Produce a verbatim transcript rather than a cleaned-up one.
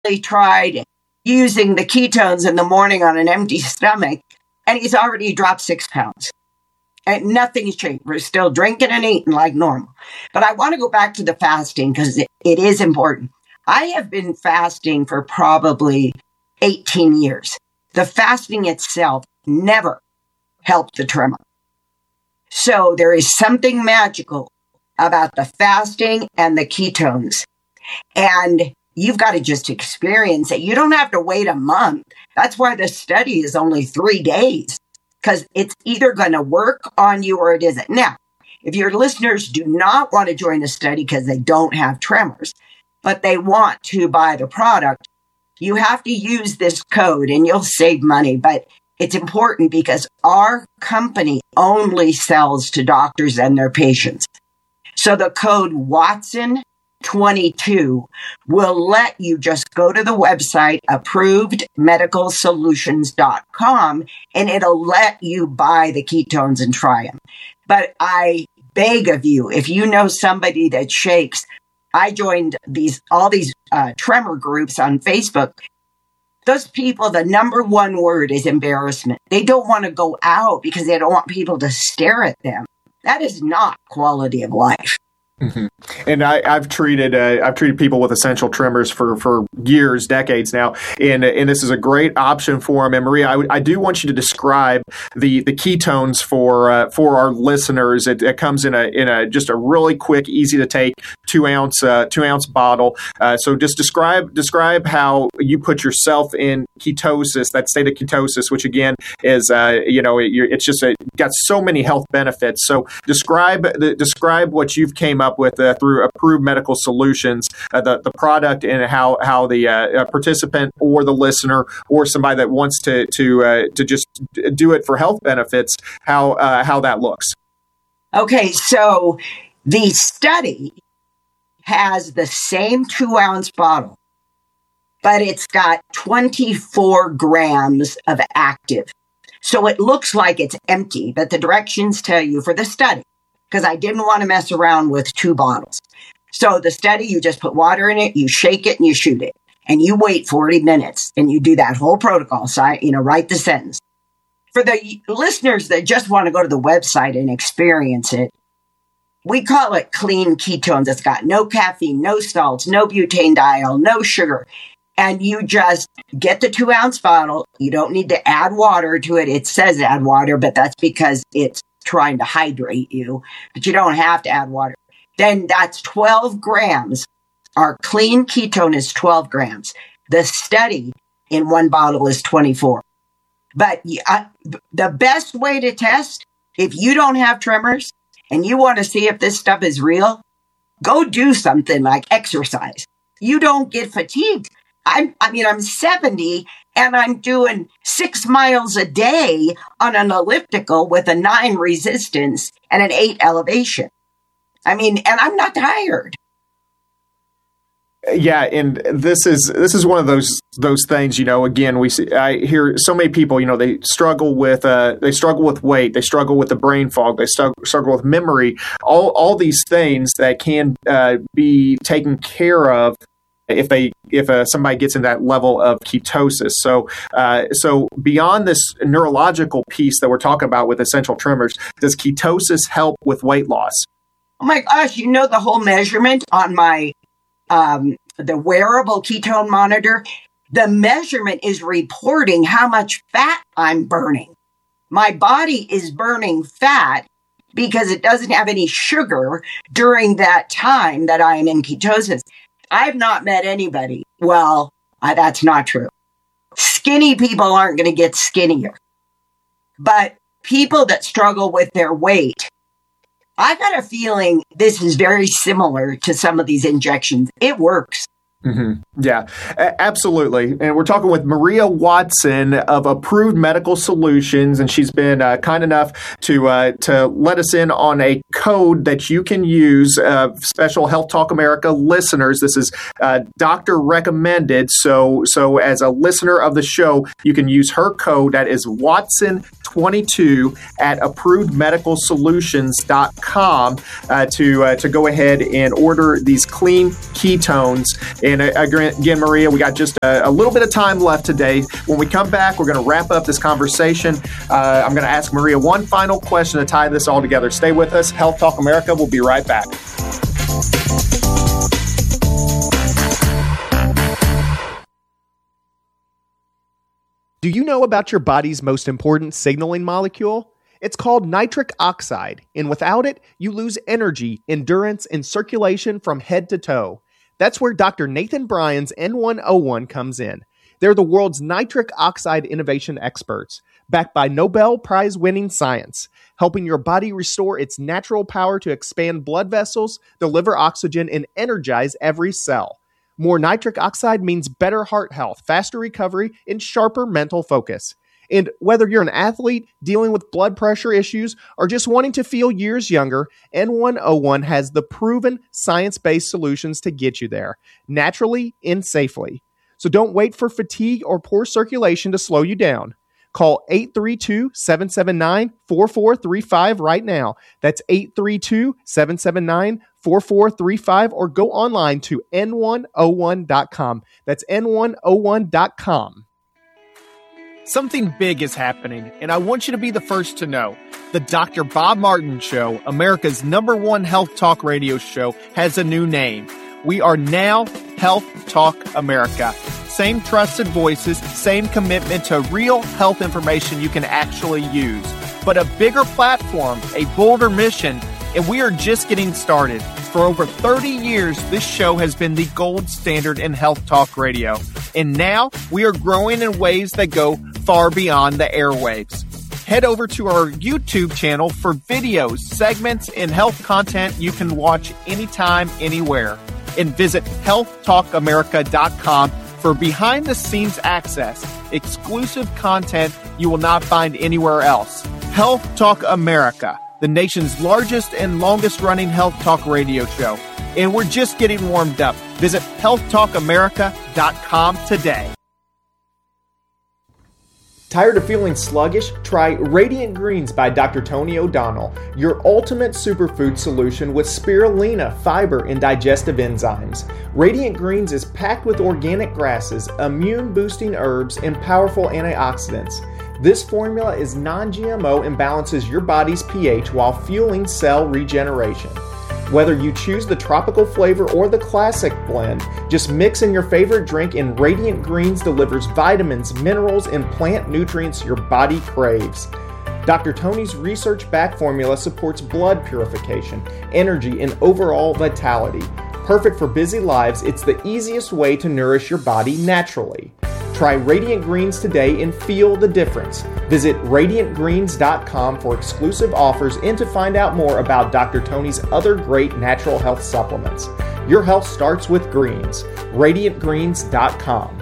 tried using the ketones in the morning on an empty stomach, and he's already dropped six pounds. And nothing's changed. We're still drinking and eating like normal. But I want to go back to the fasting because it, it is important. I have been fasting for probably eighteen years. The fasting itself never helped the tremor. So there is something magical about the fasting and the ketones. And you've got to just experience it. You don't have to wait a month. That's why the study is only three days, because it's either going to work on you or it isn't. Now, if your listeners do not want to join the study because they don't have tremors, but they want to buy the product, you have to use this code and you'll save money. But it's important because our company only sells to doctors and their patients. So the code Watson twenty-two will let you just go to the website approved medical solutions dot com and it'll let you buy the ketones and try them. But I beg of you, if you know somebody that shakes, I joined these all these uh, tremor groups on Facebook. Those people, the number one word is embarrassment. They don't want to go out because they don't want people to stare at them. That is not quality of life. Mm-hmm. And I, I've treated uh, I've treated people with essential tremors for, for years, decades now, and and this is a great option for them. And Maria, I, I do want you to describe the the ketones for uh, for our listeners. It, it comes in a in a just a really quick, easy to take two ounce uh, two ounce bottle. Uh, so just describe describe how you put yourself in ketosis, that state of ketosis, which again is uh, you know it, it's just a, got so many health benefits. So describe the, describe what you've came up with uh, through Approved Medical Solutions, uh, the the product, and how how the uh, participant or the listener or somebody that wants to to uh, to just do it for health benefits, how uh, how that looks. Okay, so the study has the same two ounce bottle, but it's got twenty-four grams of active. So it looks like it's empty, but the directions tell you for the study, because I didn't want to mess around with two bottles. So the study, you just put water in it, you shake it, and you shoot it. And you wait forty minutes, and you do that whole protocol. So, I, you know, write the sentence. For the listeners that just want to go to the website and experience it, we call it clean ketones. It's got no caffeine, no salts, no butanediol, no sugar. And you just get the two ounce bottle. You don't need to add water to it. It says add water, but that's because it's trying to hydrate you, but you don't have to add water. Then that's twelve grams. Our clean ketone is twelve grams. The study in one bottle is twenty-four. But uh, the best way to test, if you don't have tremors and you want to see if this stuff is real, go do something like exercise. You don't get fatigued. I'm, I mean, I'm seventy and I'm doing six miles a day on an elliptical with a nine resistance and an eight elevation. I mean, and I'm not tired. Yeah, and this is this is one of those those things. You know, again, we see, I hear so many people. You know, they struggle with uh, they struggle with weight, they struggle with the brain fog, they struggle, struggle with memory. All all these things that can uh, be taken care of if they if uh, somebody gets in that level of ketosis. So uh, so beyond this neurological piece that we're talking about with essential tremors, does ketosis help with weight loss? Oh my gosh, you know the whole measurement on my um, the wearable ketone monitor, the measurement is reporting how much fat I'm burning. My body is burning fat because it doesn't have any sugar during that time that I am in ketosis. I've not met anybody. Well, I, that's not true. Skinny people aren't going to get skinnier. But people that struggle with their weight, I got a feeling this is very similar to some of these injections. It works. Mm-hmm. Yeah, a- absolutely. And we're talking with Maria Watson of Approved Medical Solutions, and she's been uh, kind enough to uh, to let us in on a code that you can use. Uh, special Health Talk America listeners, this is uh, doctor recommended. So, so as a listener of the show, you can use her code. That is Watson twenty-two at approved medical solutions dot com uh, to uh, to go ahead and order these clean ketones. And uh, again, Maria, we got just a, a little bit of time left today. When we come back, we're going to wrap up this conversation. Uh, I'm going to ask Maria one final question to tie this all together. Stay with us. Health Talk America. We'll be right back. Do you know about your body's most important signaling molecule? It's called nitric oxide, and without it, you lose energy, endurance, and circulation from head to toe. That's where Doctor Nathan Bryan's N one oh one comes in. They're the world's nitric oxide innovation experts, backed by Nobel Prize-winning science, helping your body restore its natural power to expand blood vessels, deliver oxygen, and energize every cell. More nitric oxide means better heart health, faster recovery, and sharper mental focus. And whether you're an athlete dealing with blood pressure issues or just wanting to feel years younger, N one oh one has the proven science-based solutions to get you there, naturally and safely. So don't wait for fatigue or poor circulation to slow you down. Call eight three two, seven seven nine, four four three five right now. That's eight three two, seven seven nine, four four three five or go online to N one oh one dot com. That's N one oh one dot com. Something big is happening, and I want you to be the first to know. The Doctor Bob Martin Show, America's number one health talk radio show, has a new name. We are now Health Talk America. Same trusted voices, same commitment to real health information you can actually use. But a bigger platform, a bolder mission, and we are just getting started. For over thirty years, this show has been the gold standard in health talk radio. And now we are growing in ways that go far beyond the airwaves. Head over to our YouTube channel for videos, segments, and health content you can watch anytime, anywhere. And visit health talk america dot com for behind-the-scenes access, exclusive content you will not find anywhere else. Health Talk America, the nation's largest and longest-running health talk radio show. And we're just getting warmed up. Visit health talk america dot com today. Tired of feeling sluggish? Try Radiant Greens by Doctor Tony O'Donnell, your ultimate superfood solution with spirulina, fiber, and digestive enzymes. Radiant Greens is packed with organic grasses, immune-boosting herbs, and powerful antioxidants. This formula is non-G M O and balances your body's pH while fueling cell regeneration. Whether you choose the tropical flavor or the classic blend, just mix in your favorite drink and Radiant Greens delivers vitamins, minerals, and plant nutrients your body craves. Doctor Tony's research-backed formula supports blood purification, energy, and overall vitality. Perfect for busy lives, it's the easiest way to nourish your body naturally. Try Radiant Greens today and feel the difference. Visit radiant greens dot com for exclusive offers and to find out more about Doctor Tony's other great natural health supplements. Your health starts with greens. radiant greens dot com.